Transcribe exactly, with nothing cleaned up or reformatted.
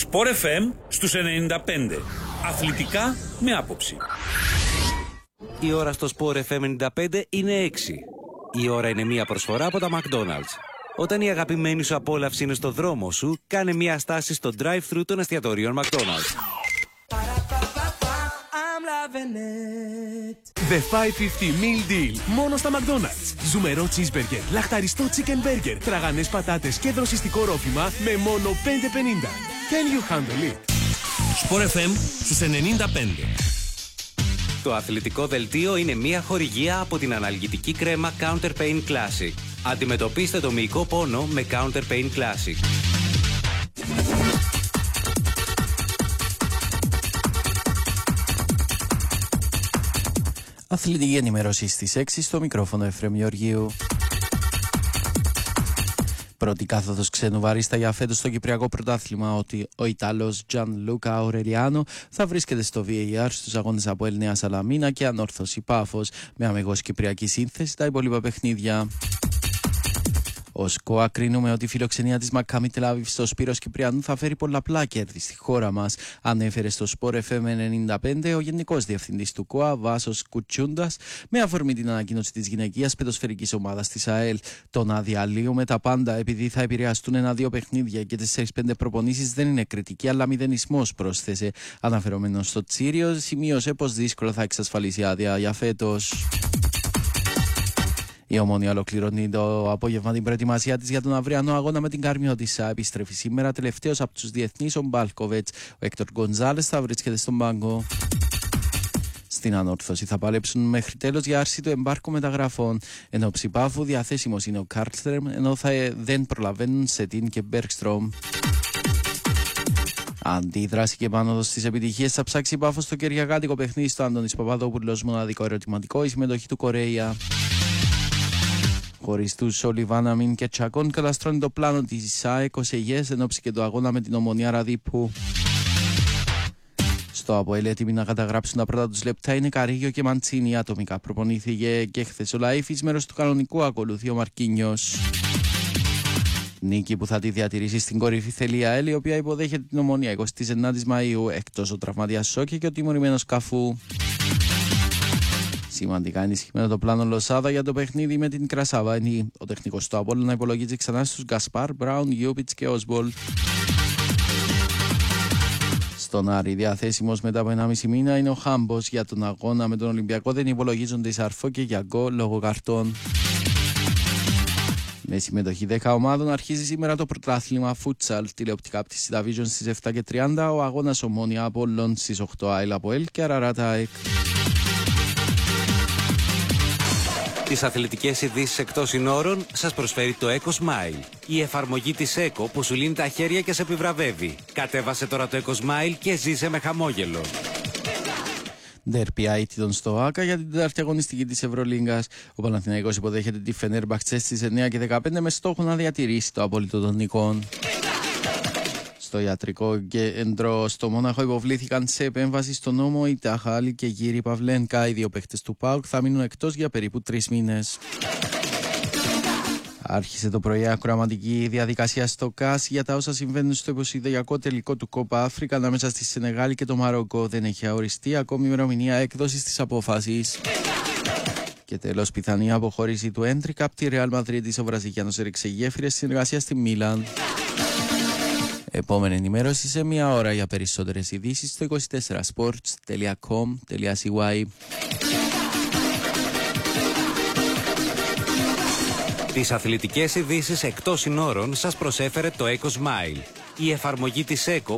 Sport εφ εμ στους ενενήντα πέντε. Αθλητικά με άποψη. Η ώρα στο Sport εφ εμ ενενήντα πέντε είναι έξι. Η ώρα είναι μία προσφορά από τα McDonald's. Όταν η αγαπημένη σου απόλαυση είναι στο δρόμο σου, κάνε μία στάση στο drive-thru των εστιατορίων McDonald's. The πεντακόσια πενήντα Meal Deal. Μόνο στα McDonald's. Ζουμερό cheeseburger, λαχταριστό chicken burger, τραγανές πατάτες και δροσιστικό ρόφημα με μόνο πέντε πενήντα. Can you handle it? Sport εφ εμ στους ενενήντα πέντε. Το αθλητικό δελτίο είναι μία χορηγία από την αναλγητική κρέμα Counter Pain Classic. Αντιμετωπίστε το μυϊκό πόνο με Counter Pain Classic. Αθλητική ενημέρωση στις έξι στο μικρόφωνο Εφραίμ Γεωργίου. Πρώτη κάθοδος ξένου βαρίστα για φέτος στο Κυπριακό Πρωτάθλημα, ότι ο Ιταλός Τζαν Λούκα Αουρελιάνο θα βρίσκεται στο βι έι αρ στους αγώνες από Νέα Σαλαμίνα και Ανόρθωση Πάφος, με αμιγώς κυπριακή σύνθεση τα υπόλοιπα παιχνίδια. Ως ΚΟΑ κρίνουμε ότι η φιλοξενία της Μακκάμπι Τελ-Αβίβ στο Σπύρος Κυπριανού θα φέρει πολλαπλά κέρδη στη χώρα μας, ανέφερε στο Sport εφ εμ ενενήντα πέντε ο Γενικός Διευθυντής του ΚΟΑ, Βάσος Κουτσούντας, με αφορμή την ανακοίνωση της γυναικείας ποδοσφαιρικής ομάδας της ΑΕΛ. Το να διαλύουμε τα πάντα επειδή θα επηρεαστούν ένα-δύο παιχνίδια και τέσσερις πέντε προπονήσεις δεν είναι κριτική, αλλά μηδενισμός, πρόσθεσε. Αναφερόμενος στο Τσίριο, σημείωσε πως δύσκολο θα εξασφαλίσει άδεια για φέτος. Η Ομόνια ολοκληρώνει το απόγευμα την προετοιμασία της για τον αυριανό αγώνα με την Καρμιώτισσα. Επιστρέφει σήμερα τελευταίος από τους διεθνείς ο Μπάλκοβετς. Ο Έκτορ Γκονζάλες θα βρίσκεται στον πάγκο. Στην Ανόρθωση θα παλέψουν μέχρι τέλος για άρση του εμπάρκου μεταγραφών. Ενώ Ψιπάφου διαθέσιμος είναι ο Κάρλστρεμ, ενώ θα δεν προλαβαίνουν Σετίν και Μπέρκστρομ. Αντίδραση και επάνωδος στις επιτυχίες θα ψάξει Πάφο στο κυριακάτικο παιχνίδι στο Αντώνης Παπαδόπουλος. Μοναδικό ερωτηματικό η συμμετοχή του Κορέια. Χωρίς τους Σολιβάνα, Μιν και Τσακών, καταστρώνει το πλάνο της ΑΕΚ ως ηγές εν ώψη και το αγώνα με την Ομονία Ραδίππου. Στο ΑΠΟΕΛ έτοιμοι να καταγράψουν τα πρώτα τους λεπτά είναι Καρίγιο και Μαντσίνη. Ατομικά προπονήθηκε και χθες ο Λαΐφης, μέρος του κανονικού ακολουθεί ο Μαρκίνιος. Νίκη που θα τη διατηρήσει στην κορυφή θέλει η ΑΕΛ, η οποία υποδέχεται την Ομονία εικοστή ενάτη Μαΐου, εκτός ο τραυματίας Σόκη και ο τιμωρημένος Καφού. Σημαντικά ενισχυμένο το πλάνο Λοσάδα για το παιχνίδι με την Κρασαβάνη. Ο τεχνικός του Απόλλωνα υπολογίζει ξανά στους Γκασπάρ, Μπράουν, Γιούπιτς και Όσμπολ. Στον Άρη διαθέσιμος μετά από ενάμιση μήνα είναι ο Χάμπος. Για τον αγώνα με τον Ολυμπιακό δεν υπολογίζονται οι Σαρφό και Γιαγκό λόγω καρτών. Με συμμετοχή δέκα ομάδων αρχίζει σήμερα το πρωτάθλημα Φούτσαλ. Τηλεοπτικά από τη Σιταβίζον στις επτά και τριάντα, ο αγώνας Ομόνια Απόλλων στις οκτώ ΑΕΛ Αποέλ και Αραράτα ΑΕΚ. Τις αθλητικές ειδήσεις εκτός συνόρων σας προσφέρει το EcoSmile. Η εφαρμογή της Eco που σου λύνει τα χέρια και σε επιβραβεύει. Κατέβασε τώρα το EcoSmile και ζήσε με χαμόγελο. Ντέρπι αίτητον στο ΆΚΑ για την τέταρτη αγωνιστική της Ευρωλίγκας. Ο Παναθηναϊκός υποδέχεται τη Φενέρμπαχτσε στις εννιά και δεκαπέντε με στόχο να διατηρήσει το απόλυτο των νικών. Στο ιατρικό κέντρο στο Μόναχο υποβλήθηκαν σε επέμβαση στον νόμο η Ταχάλη και Γύρι Παυλένκα. Οι δύο παίχτες του ΠΑΟΚ θα μείνουν εκτός για περίπου τρεις μήνες. Άρχισε το πρωί ακροαματική διαδικασία στο ΚΑΣ για τα όσα συμβαίνουν στο υποσυνδειακό τελικό του Κόπα Αφρικα ανάμεσα στη Σενεγάλη και το Μαρόκο. Δεν έχει αοριστεί ακόμη ημερομηνία έκδοσης της απόφασης. Και τέλος, πιθανή αποχώρηση του Έντρικα από τη Ρεάλ Μαδρίτης. Ο Βραζιλιάνος έριξε γέφυρες συνεργασία στη Μίλαν. Επόμενη ενημέρωση σε μία ώρα. Για περισσότερες ειδήσεις στο είκοσι τέσσερα sports τελεία com τελεία c y. Τις αθλητικές ειδήσεις εκτός συνόρων σας προσέφερε το EcoSmile. Η εφαρμογή της Eco